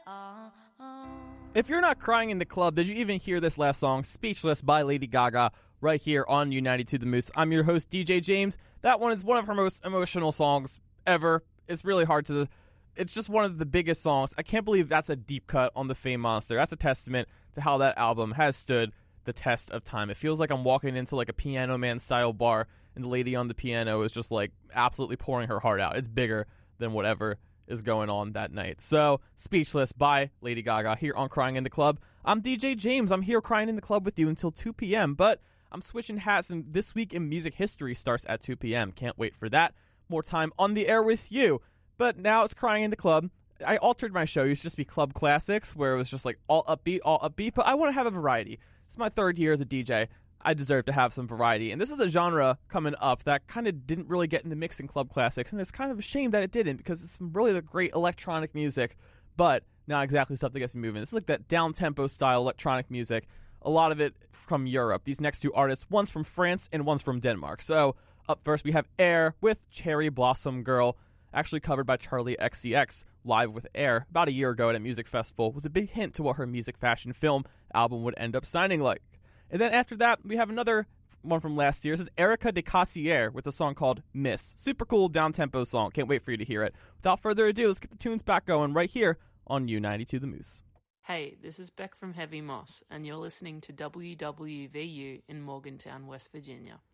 If you're not crying in the club, did you even hear this last song, Speechless by Lady Gaga, right here on U92 The Moose? I'm your host, DJ James. That one is one of her most emotional songs ever. It's really hard to... It's just one of the biggest songs. I can't believe that's a deep cut on the Fame Monster. That's a testament to how that album has stood the test of time. It feels like I'm walking into like a Piano Man style bar, and the lady on the piano is just like absolutely pouring her heart out. It's bigger than whatever is going on that night. So, Speechless by Lady Gaga here on Crying in the Club. I'm DJ James. I'm here crying in the club with you until 2 p.m., but I'm switching hats, and This Week in Music History starts at 2 p.m. Can't wait for that. More time on the air with you. But now it's Crying in the Club. I altered my show. It used to just be Club Classics, where it was just like all upbeat, but I want to have a variety. It's my third year as a DJ. I deserve to have some variety. And this is a genre coming up that kind of didn't really get in the mix in Club Classics, and it's kind of a shame that it didn't, because it's some really great electronic music, but not exactly stuff that gets me moving. This is like that down-tempo style electronic music, a lot of it from Europe. These next two artists, one's from France and one's from Denmark. So up first we have Air with Cherry Blossom Girl, actually covered by Charlie XCX live with Air about a year ago at a music festival. It was a big hint to what her music fashion film album would end up sounding like. And then after that, we have another one from last year. This is Erica de Cassier with a song called Miss. Super cool down-tempo song. Can't wait for you to hear it. Without further ado, let's get the tunes back going right here on U92 The Moose. Hey, this is Beck from Heavy Moss, and you're listening to WWVU in Morgantown, West Virginia.